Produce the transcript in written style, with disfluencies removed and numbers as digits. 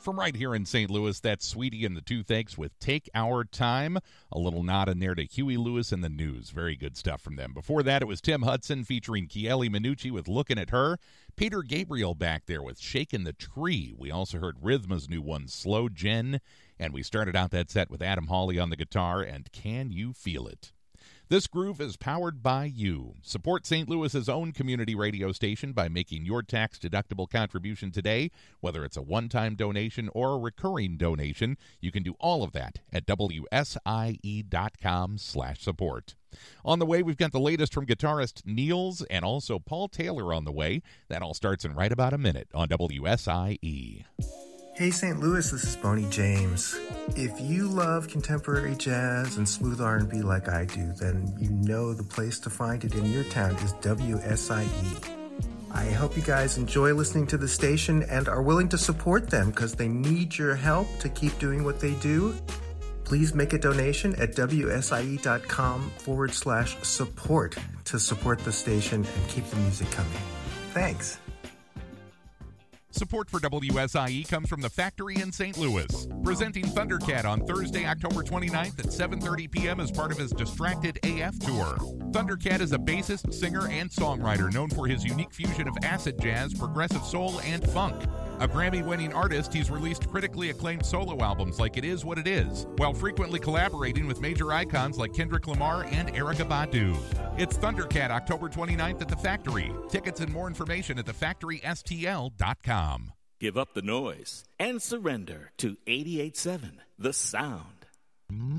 From right here in St. Louis, that's Sweetie and the Toothaches with Take Our Time. A little nod in there to Huey Lewis and the News. Very good stuff from them. Before that, it was Tim Hudson featuring Kieli Minucci with Looking at Her. Peter Gabriel back there with Shakin' the Tree. We also heard Rhythma's new one, Slow Jen. And we started out that set with Adam Hawley on the guitar and Can You Feel It? This groove is powered by you. Support St. Louis's own community radio station by making your tax-deductible contribution today. Whether it's a one-time donation or a recurring donation, you can do all of that at wsie.com/support. On the way, we've got the latest from guitarist Niels and also Paul Taylor on the way. That all starts in right about a minute on WSIE. Hey St. Louis, this is Boney James. If you love contemporary jazz and smooth R&B like I do, then you know the place to find it in your town is WSIE. I hope you guys enjoy listening to the station and are willing to support them because they need your help to keep doing what they do. Please make a donation at wsie.com/support to support the station and keep the music coming. Thanks. Support for WSIE comes from The Factory in St. Louis, presenting Thundercat on Thursday, October 29th at 7:30 p.m. as part of his Distracted AF Tour. Thundercat is a bassist, singer, and songwriter known for his unique fusion of acid jazz, progressive soul, and funk. A Grammy-winning artist, he's released critically acclaimed solo albums like It Is What It Is, while frequently collaborating with major icons like Kendrick Lamar and Erykah Badu. It's Thundercat, October 29th at The Factory. Tickets and more information at thefactorystl.com. Give up the noise and surrender to 88.7 The Sound.